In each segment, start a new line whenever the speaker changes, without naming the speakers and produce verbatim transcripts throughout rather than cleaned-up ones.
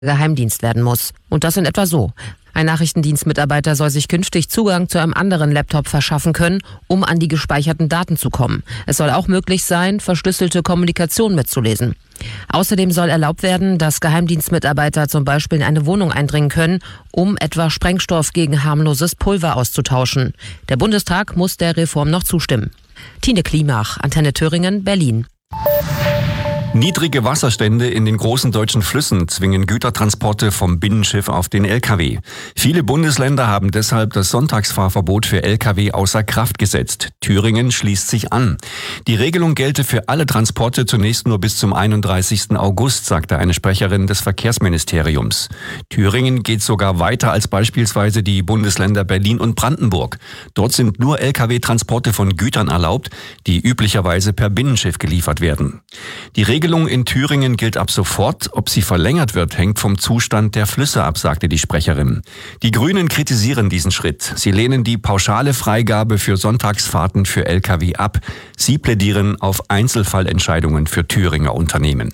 Geheimdienst werden muss. Und das in etwa so. Ein Nachrichtendienstmitarbeiter soll sich künftig Zugang zu einem anderen Laptop verschaffen können, um an die gespeicherten Daten zu kommen. Es soll auch möglich sein, verschlüsselte Kommunikation mitzulesen. Außerdem soll erlaubt werden, dass Geheimdienstmitarbeiter zum Beispiel in eine Wohnung eindringen können, um etwa Sprengstoff gegen harmloses Pulver auszutauschen. Der Bundestag muss der Reform noch zustimmen. Tine Klimach, Antenne Thüringen, Berlin.
Niedrige Wasserstände in den großen deutschen Flüssen zwingen Gütertransporte vom Binnenschiff auf den L K W. Viele Bundesländer haben deshalb das Sonntagsfahrverbot für L K W außer Kraft gesetzt. Thüringen schließt sich an. Die Regelung gelte für alle Transporte zunächst nur bis zum einunddreißigsten August, sagte eine Sprecherin des Verkehrsministeriums. Thüringen geht sogar weiter als beispielsweise die Bundesländer Berlin und Brandenburg. Dort sind nur L K W-Transporte von Gütern erlaubt, die üblicherweise per Binnenschiff geliefert werden. Die Die Regelung in Thüringen gilt ab sofort. Ob sie verlängert wird, hängt vom Zustand der Flüsse ab, sagte die Sprecherin. Die Grünen kritisieren diesen Schritt. Sie lehnen die pauschale Freigabe für Sonntagsfahrten für L K W ab. Sie plädieren auf Einzelfallentscheidungen für Thüringer Unternehmen.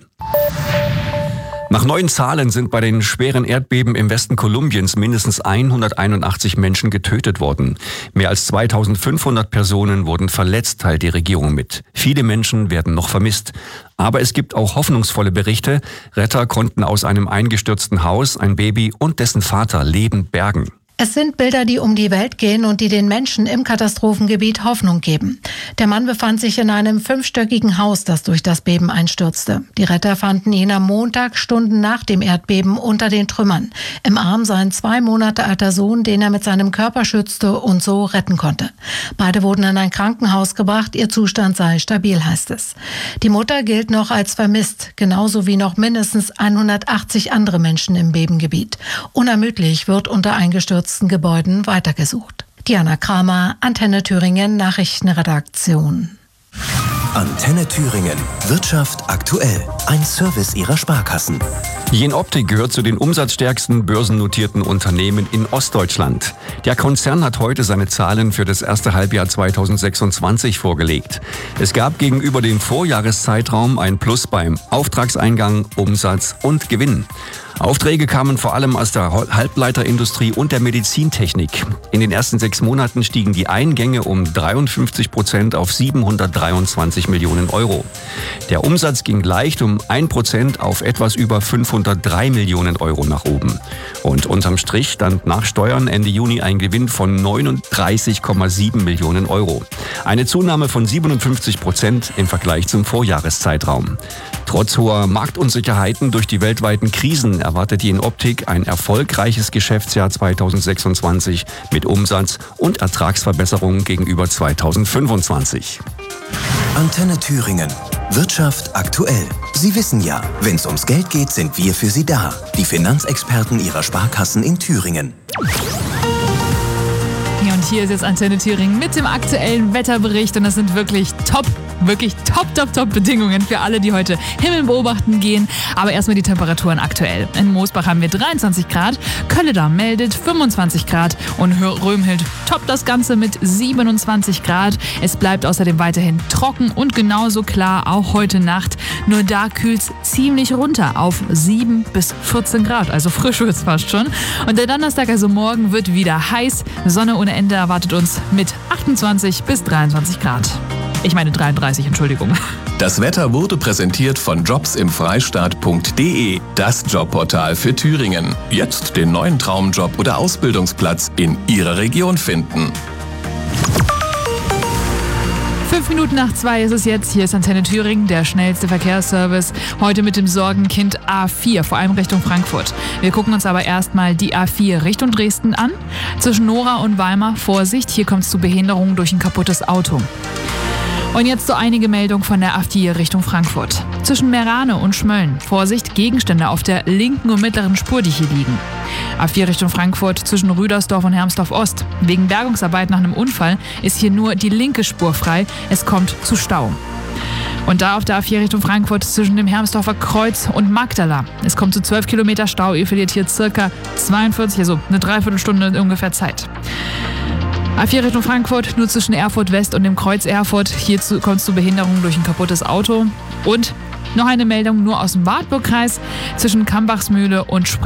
Nach neuen Zahlen sind bei den schweren Erdbeben im Westen Kolumbiens mindestens hunderteinundachtzig Menschen getötet worden. Mehr als zweitausendfünfhundert Personen wurden verletzt, teilt die Regierung mit. Viele Menschen werden noch vermisst. Aber es gibt auch hoffnungsvolle Berichte. Retter konnten aus einem eingestürzten Haus ein Baby und dessen Vater lebend bergen.
Es sind Bilder, die um die Welt gehen und die den Menschen im Katastrophengebiet Hoffnung geben. Der Mann befand sich in einem fünfstöckigen Haus, das durch das Beben einstürzte. Die Retter fanden ihn am Montag, Stunden nach dem Erdbeben, unter den Trümmern. Im Arm sein zwei Monate alter Sohn, den er mit seinem Körper schützte und so retten konnte. Beide wurden in ein Krankenhaus gebracht, ihr Zustand sei stabil, heißt es. Die Mutter gilt noch als vermisst, genauso wie noch mindestens hundertachtzig andere Menschen im Bebengebiet. Unermüdlich wird unter eingestürzten Gebäuden weitergesucht. Diana Kramer, Antenne Thüringen, Nachrichtenredaktion.
Antenne Thüringen. Wirtschaft aktuell. Ein Service Ihrer Sparkassen.
Jenoptik gehört zu den umsatzstärksten börsennotierten Unternehmen in Ostdeutschland. Der Konzern hat heute seine Zahlen für das erste Halbjahr zweitausendsechsundzwanzig vorgelegt. Es gab gegenüber dem Vorjahreszeitraum ein Plus beim Auftragseingang, Umsatz und Gewinn. Aufträge kamen vor allem aus der Halbleiterindustrie und der Medizintechnik. In den ersten sechs Monaten stiegen die Eingänge um dreiundfünfzig Prozent auf siebenhundertdreiundzwanzig Millionen Euro. Der Umsatz ging leicht um ein Prozent auf etwas über fünfhundertdrei Millionen Euro nach oben. Und unterm Strich stand nach Steuern Ende Juni ein Gewinn von neununddreißig Komma sieben Millionen Euro. Eine Zunahme von siebenundfünfzig Prozent im Vergleich zum Vorjahreszeitraum. Trotz hoher Marktunsicherheiten durch die weltweiten Krisen erwartet Jenoptik ein erfolgreiches Geschäftsjahr zweitausendsechsundzwanzig mit Umsatz- und Ertragsverbesserungen gegenüber zweitausendfünfundzwanzig.
Antenne Thüringen. Wirtschaft aktuell. Sie wissen ja, wenn es ums Geld geht, sind wir für Sie da. Die Finanzexperten Ihrer Sparkassen in Thüringen.
Ja, und hier ist jetzt Antenne Thüringen mit dem aktuellen Wetterbericht und das sind wirklich top, wirklich top, top, top Bedingungen für alle, die heute Himmel beobachten gehen. Aber erstmal die Temperaturen aktuell. In Moosbach haben wir dreiundzwanzig Grad, Kölledam meldet fünfundzwanzig Grad und Römhild toppt das Ganze mit siebenundzwanzig Grad. Es bleibt außerdem weiterhin trocken und genauso klar auch heute Nacht. Nur da kühlt es ziemlich runter auf sieben bis vierzehn Grad, also frisch wird es fast schon. Und der Donnerstag, also morgen, wird wieder heiß. Sonne ohne Ende erwartet uns mit achtundzwanzig bis dreiundzwanzig Grad. Ich meine dreiunddreißig, Entschuldigung.
Das Wetter wurde präsentiert von jobs im freistaat punkt de, das Jobportal für Thüringen. Jetzt den neuen Traumjob oder Ausbildungsplatz in Ihrer Region finden.
Fünf Minuten nach zwei ist es jetzt. Hier ist Antenne Thüringen, der schnellste Verkehrsservice. Heute mit dem Sorgenkind A vier, vor allem Richtung Frankfurt. Wir gucken uns aber erstmal die A vier Richtung Dresden an. Zwischen Nora und Weimar, Vorsicht, hier kommt es zu Behinderungen durch ein kaputtes Auto. Und jetzt so einige Meldungen von der A vier Richtung Frankfurt. Zwischen Meerane und Schmölln, Vorsicht, Gegenstände auf der linken und mittleren Spur, die hier liegen. A vier Richtung Frankfurt zwischen Rüdersdorf und Hermsdorf Ost. Wegen Bergungsarbeit nach einem Unfall ist hier nur die linke Spur frei. Es kommt zu Stau. Und da auf der A vier Richtung Frankfurt zwischen dem Hermsdorfer Kreuz und Magdala. Es kommt zu zwölf Kilometer Stau. Ihr verliert hier circa zweiundvierzig, also eine Dreiviertelstunde ungefähr Zeit. A vier Richtung Frankfurt, nur zwischen Erfurt West und dem Kreuz Erfurt. Hier kommt es zu Behinderungen durch ein kaputtes Auto. Und Noch eine Meldung nur aus dem Wartburgkreis zwischen Kambachsmühle und Spring